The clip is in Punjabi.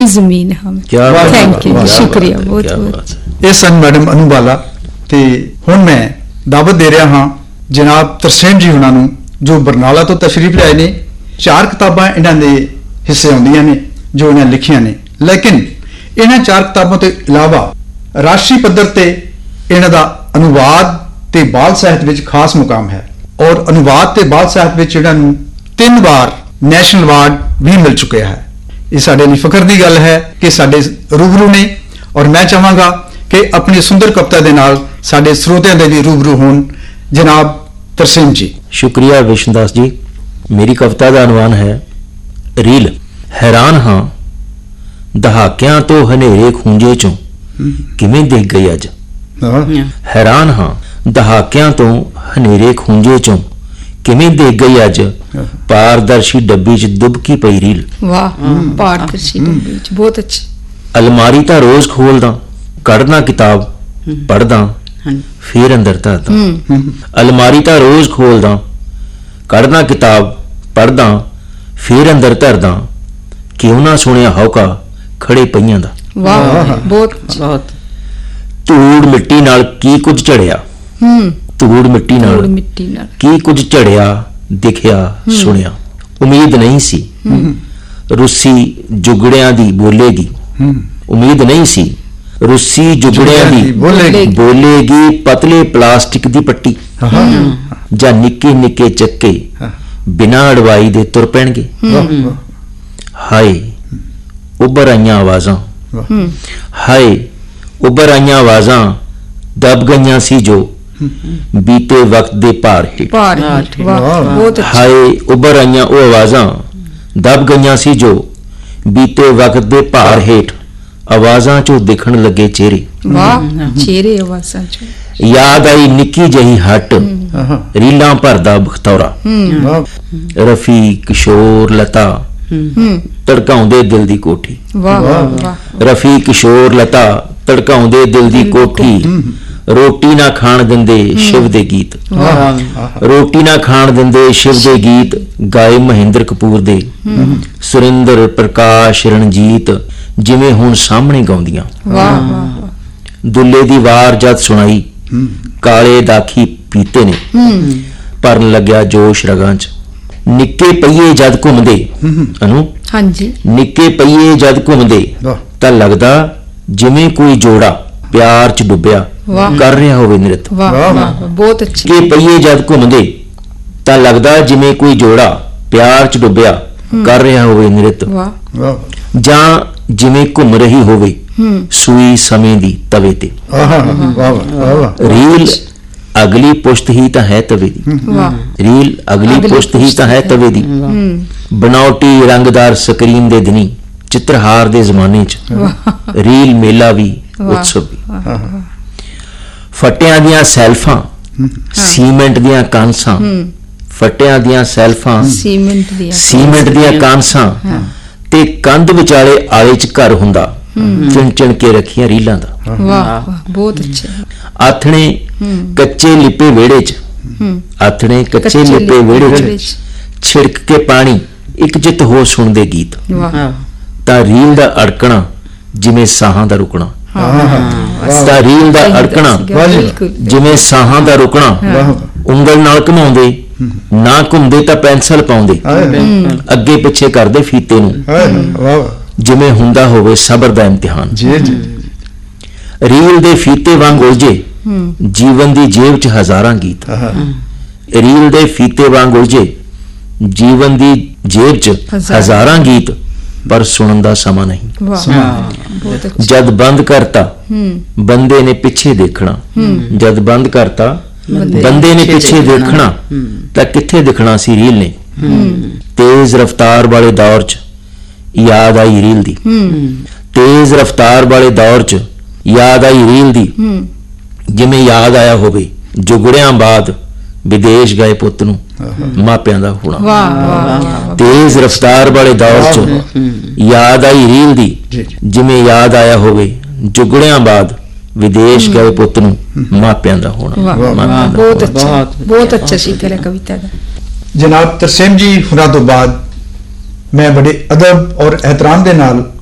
ਜ਼ਮੀਨ ਹਮ। ਥੈਂਕ ਯੂ, ਸ਼ੁਕਰੀਆ ਬਹੁਤ ਬਹੁਤ। ਇਹ ਸਨ ਮੈਡਮ ਅਨੂ ਬਾਲਾ। ਤੇ ਹੁਣ ਮੈਂ ਦਾਵਤ ਦੇ ਰਿਹਾ ਹਾਂ ਜਨਾਬ ਤਰਸੇਮ ਜੀ ਉਹਨਾਂ ਨੂੰ, ਜੋ ਬਰਨਾਲਾ ਤੋਂ ਤਸ਼ਰੀਫ ਲਿਆਏ ਨੇ। 4 ਕਿਤਾਬਾਂ ਇਹਨਾਂ ਦੇ ਹਿੱਸੇ ਆਉਂਦੀਆਂ ਨੇ ਜੋ ਇਹਨਾਂ ਲਿਖੀਆਂ ਨੇ, ਲੇਕਿਨ ਇਹਨਾਂ 4 ਕਿਤਾਬਾਂ ਤੋਂ ਇਲਾਵਾ ਰਾਸ਼ਟਰੀ ਪੱਧਰ ਤੇ ਇਹਨਾਂ ਦਾ ਅਨੁਵਾਦ ਤੇ ਬਾਲ ਸਾਹਿਤ ਵਿੱਚ ਖਾਸ ਮੁਕਾਮ ਹੈ, ਔਰ ਅਨੁਵਾਦ ਤੇ ਬਾਲ ਸਾਹਿਤ ਵਿੱਚ ਇਹਨਾਂ ਨੂੰ 3 ਵਾਰ ਨੈਸ਼ਨਲ ਅਵਾਰਡ ਵੀ ਮਿਲ ਚੁੱਕਿਆ ਹੈ। ਇਹ ਸਾਡੇ ਲਈ ਫਖਰ ਦੀ ਗੱਲ ਹੈ ਕਿ ਸਾਡੇ ਰੂਬਰੂ ਨੇ, ਔਰ ਮੈਂ ਚਾਹਾਂਗਾ ਕਿ ਆਪਣੀ ਸੁੰਦਰ ਕਵਿਤਾ ਦੇ ਨਾਲ ਸਾਡੇ ਸਰੋਤਿਆਂ ਦੇ ਵੀ ਰੂਬਰੂ ਹੋਣ ਜਨਾਬ ਤਰਸੇਮ ਜੀ। ਸ਼ੁਕਰੀਆ ਵਿਸ਼ਨਦਾਸ ਜੀ। ਮੇਰੀ ਕਵਿਤਾ ਦਾ ਅਨੁਵਾਦ ਹੈ ਰੀਲ। ਹੈਰਾਨ ਹਾਂ ਦਹਾਕਿਆਂ ਤੋਂ ਹਨੇਰੇ ਖੂੰਜੇ ਚੋਂ ਕਿਵੇਂ ਦਿਖ ਗਈ ਅੱਜ। ਹੈਰਾਨ ਹਾਂ ਦਹਾਕਿਆਂ ਤੋਂ ਹਨੇਰੇ ਖੂੰਜੇ ਚੋਂ ਕਿਵੇਂ ਦਿਖ ਗਈ ਅੱਜ, ਪਾਰਦਰਸ਼ੀ ਡੱਬੀ 'ਚ ਦੁਬਕੀ ਪਈ ਰੀਲ। ਵਾਹ, ਪਾਰਦਰਸ਼ੀ ਡੱਬੀ 'ਚ, ਬਹੁਤ ਅੱਛੀ। ਅਲਮਾਰੀ ਤਾਂ ਰੋਜ਼ ਖੋਲਦਾ, ਕੱਢਦਾ ਕਿਤਾਬ ਪੜ੍ਹਦਾ, ਫੇਰ ਅੰਦਰ ਧਰਦਾ। ਅਲਮਾਰੀ ਤਾਂ ਰੋਜ਼ ਖੋਲਦਾ, ਕੱਢਦਾ ਕਿਤਾਬ ਪੜ੍ਹਦਾ, ਫੇਰ ਅੰਦਰ ਧਰਦਾ। ਕਿਉਂ ਨਾ ਸੁਣਿਆ ਹੌਕਾ ਖੜੇ ਪਈਆਂ ਦਾ। ਵਾਹ, ਬਹੁਤ ਬਹੁਤ। ਧੂੜ ਮਿੱਟੀ ਨਾਲ ਕੀ ਕੁਝ ਝੜਿਆ, ਧੂੜ ਮਿੱਟੀ ਨਾਲ ਕੀ ਕੁਝ ਝੜਿਆ, ਦਿਖਿਆ ਸੁਣਿਆ। ਉਮੀਦ ਨਹੀਂ ਸੀ ਰੁੱਸੀ ਜੁਗੜਿਆਂ ਦੀ ਬੋਲੇਗੀ, ਉਮੀਦ ਨਹੀਂ ਸੀ ਰੁੱਸੀ ਜੁਗੜਿਆਂ ਦੀ ਬੋਲੇਗੀ। ਪਤਲੇ ਪਲਾਸਟਿਕ ਦੀ ਪੱਟੀ ਜਾਂ ਨਿੱਕੇ ਨਿੱਕੇ ਚੱਕੇ ਬਿਨਾਂ ਅੜਵਾਈ ਦੇ ਤੁਰ ਪੈਣਗੇ। ਹਾਏ ਉੱਭਰ ਆਈਆਂ ਆਵਾਜ਼ਾਂ, ਹਾਏ ਉੱਭਰ ਆਈਆਂ ਆਵਾਜ਼ਾਂ ਦਬ ਗਈਆਂ ਸੀ ਜੋ ਬੀਤੇ ਵਕਤ ਦੇ ਭਾਰ ਹੇਠ। ਹਾਏ ਉੱਭਰ ਆਈਆਂ ਉਹ ਆਵਾਜ਼ਾਂ ਦਬ ਗਈਆਂ ਸੀ ਜੋ ਬੀਤੇ ਵਕਤ ਦੇ ਭਾਰ ਹੇਠ। ਆਵਾਜ਼ਾਂ ਚੋਂ ਦਿਖਣ ਲੱਗੇ ਚਿਹਰੇ। ਵਾਹ, ਚਿਹਰੇ ਆਵਾਜ਼ਾਂ ਚੋਂ। ਯਾਦ ਆਈ ਨਿੱਕੀ ਜਿਹੀ ਹੱਟ, ਰੀਲਾਂ ਭਰਦਾ ਬਖਤੌਰਾ। ਰਫੀ ਕਿਸ਼ੋਰ ਲਤਾ ਧੜਕਾਉਂਦੇ ਦਿਲ ਦੀ ਕੋਠੀ। ਰਫੀ ਕਿਸ਼ੋਰ ਲਤਾ ਧੜਕਾਉਂਦੇ ਦਿਲ ਦੀ ਕੋਠੀ। ਰੋਟੀ ਨਾ ਖਾਣ ਦਿੰਦੇ ਸ਼ਿਵ ਦੇ ਗੀਤ, ਰੋਟੀ ਨਾ ਖਾਣ ਦਿੰਦੇ ਸ਼ਿਵ ਦੇ ਗੀਤ। ਗਾਏ ਮਹਿੰਦਰ ਕਪੂਰ ਦੇ, ਸੁਰਿੰਦਰ ਪ੍ਰਕਾਸ਼ ਰਣਜੀਤ ਜਿਵੇਂ ਹੁਣ ਸਾਹਮਣੇ ਗਾਉਂਦੀਆਂ। ਦੁੱਲੇ ਦੀ ਵਾਰ ਜਦ ਸੁਣਾਈ, ਕਾਲੇ ਦਾਖੀ ਪੀਤੇ ਨੇ ਭਰਨ ਲੱਗਿਆ ਜੋਸ਼ ਰਗਾਂ 'ਚ। ਨਿੱਕੇ ਪਹੀਏ ਜਦ ਘੁੰਮਦੇ, ਅਨੂ ਹਾਂਜੀ, ਨਿੱਕੇ ਪਹੀਏ ਜਦ ਘੁੰਮਦੇ ਤਾਂ ਲੱਗਦਾ ਜਿਵੇਂ ਕੋਈ ਜੋੜਾ ਪਿਆਰ 'ਚ ਡੁੱਬਿਆ ਕਰ ਰਿਹਾ ਹੋਵੇ ਨਿਰਤ। ਬਹੁਤ ਅੱਛੀ। ਨਿੱਕੇ ਪਹੀਏ ਜਦ ਘੁੰਮਦੇ ਤਾਂ ਲੱਗਦਾ ਜਿਵੇਂ ਕੋਈ ਜੋੜਾ ਪਿਆਰ 'ਚ ਡੁੱਬਿਆ ਕਰ ਰਿਹਾ ਹੋਵੇ ਨਿਰਤ। ਜਾਂ ਜਿਵੇਂ ਘੁੰਮ ਰਹੀ ਹੋਵੇ ਸੂਈ ਸਮੇਂ ਦੀ ਤਵੇ ਤੇ। ਰੀਲ ਅਗਲੀ ਪੁਸ਼ਤ ਹੀ ਤਾਂ ਹੈ ਤਵੇ ਦੀ, ਰੀਲ ਅਗਲੀ ਪੁਸ਼ਤ ਹੀ ਤਾਂ ਹੈ ਤਵੇ ਦੀ। ਬਣਾਉਟੀ ਰੰਗਦਾਰ ਸਕਰੀਨ ਦੇ ਦਿਨੀ, ਚਿੱਤਰਹਾਰ ਦੇ ਜ਼ਮਾਨੇ 'ਚ ਰੀਲ ਮੇਲਾ ਵੀ ਉਤਸਵ ਵੀ। ਫਟਿਆਂ ਦੀਆਂ ਸੈਲਫਾਂ ਸੀਮੈਂਟ ਦੀਆਂ ਕਾਂਸਾਂ, ਫਟਿਆਂ ਦੀਆਂ ਸੈਲਫਾਂ ਸੀਮੈਂਟ ਦੀਆਂ ਕਾਂਸਾਂ ਤੇ ਕੰਧ ਵਿਚਾਲੇ ਆਲੇ 'ਚ ਘਰ ਹੁੰਦਾ, ਚਿਣ ਚਿਣ ਕੇ ਰੱਖੀਆਂ ਰੀਲਾਂ ਦਾ। ਵਾਹ, ਬਹੁਤ ਅੱਛਾ। ਆਥਣੇ ਕੱਚੇ ਲਿਪੇ ਵਿਹੜੇ 'ਚ, ਆਥਣੇ ਕੱਚੇ ਲਿਪੇ ਵਿਹੜੇ 'ਚ ਛਿੜਕ ਕੇ ਪਾਣੀ ਇੱਕ ਜਿੱਤ ਹੋ ਸੁਣਦੇ ਗੀਤ। ਤਾਂ ਰੀਲ ਦਾ ਅੜਕਣਾ ਜਿਵੇਂ ਸਾਹਾਂ ਦਾ ਰੁਕਣਾ, ਤਾਂ ਰੀਲ ਦਾ ਅੜਕਣਾ ਜਿਵੇਂ ਸਾਹਾਂ ਦਾ ਰੁਕਣਾ। ਉਂਗਲ ਨਾਲ ਘੁਮਾਉਂਦੇ ਨਾ ਘੁੰਮਦੇ ਤਾਂ ਪੈਨਸਲ ਪਾਉਂਦੇ, ਅੱਗੇ ਪਿੱਛੇ ਕਰਦੇ ਫੀਤੇ ਨੂੰ ਜਿਵੇਂ ਹੁੰਦਾ ਹੋਵੇ ਸਬਰ ਦਾ ਇਮਤਿਹਾਨ। ਰੀਲ ਦੇ ਫੀਤੇ ਵਾਂਗ ਉਲਝੇ ਜੀਵਨ ਦੀ ਜੇਬ 'ਚ ਹਜ਼ਾਰਾਂ ਗੀਤ। ਰੀਲ ਦੇ ਫੀਤੇ ਵਾਂਗ ਉਲਝੇ ਜੀਵਨ ਦੀ ਜੇਬ 'ਚ ਹਜ਼ਾਰਾਂ ਗੀਤ, ਪਰ ਸੁਣਨ ਦਾ ਸਮਾਂ ਨਹੀਂ। ਜਦ ਬੰਦ ਕਰਤਾ ਬੰਦੇ ਨੇ ਪਿੱਛੇ ਦੇਖਣਾ, ਜਦ ਬੰਦ ਕਰਤਾ ਬੰਦੇ ਨੇ ਪਿੱਛੇ ਦੇਖਣਾ ਤਾਂ ਕਿੱਥੇ ਦਿਖਣਾ ਸੀ ਰੀਲ ਨੇ। ਤੇਜ਼ ਰਫ਼ਤਾਰ ਵਾਲੇ ਦੌਰ 'ਚ ਯਾਦ ਆਈ ਰੀਲ ਦੀ, ਤੇਜ਼ ਰਫ਼ਤਾਰ ਵਾਲੇ ਦੌਰ 'ਚ ਯਾਦ ਆਈ ਰੀਲ ਦੀ। ਜਿਵੇਂ ਯਾਦ ਆਇਆ ਹੋਵੇ ਜੁਗੜਿਆਂ ਬਾਅਦ ਵਿਦੇਸ਼ ਗਏ ਪੁੱਤ ਨੂੰ ਮਾਪਿਆਂ ਦਾ ਹੋਣਾ। ਤੇਜ਼ ਰਫ਼ਤਾਰ ਵਾਲੇ ਦੌਰ 'ਚ ਯਾਦ ਆਈ ਰੀਲ ਦੀ, ਜਿਵੇਂ ਯਾਦ ਆਇਆ ਹੋਵੇ ਜੁਗੜਿਆਂ ਬਾਅਦ ਵਿਦੇਸ਼ ਗਏ ਪੁੱਤ ਨੂੰ ਮਾਪਿਆਂ ਦਾ ਹੋਣਾ। ਬਹੁਤ ਅੱਛਾ, ਬਹੁਤ ਅੱਛਾ ਸ਼ਿਕਰ ਹੈ ਕਵਿਤਾ ਦਾ। ਜਨਾਬ ਤਰਸੇਮ ਜੀ ਹੁਣਾਂ ਤੋਂ ਬਾਅਦ ਮੈਂ ਬੜੇ ਅਦਬ ਔਰ ਇਹਤਰਾਮ ਦੇ ਨਾਲ